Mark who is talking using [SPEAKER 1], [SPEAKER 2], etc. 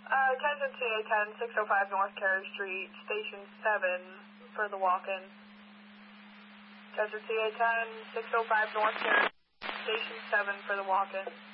[SPEAKER 1] Attention CA-10, 605 North Carey Street, Station 7 for the walk-in. Attention CA-10, 605 North Carey, Station 7 for the walk-in.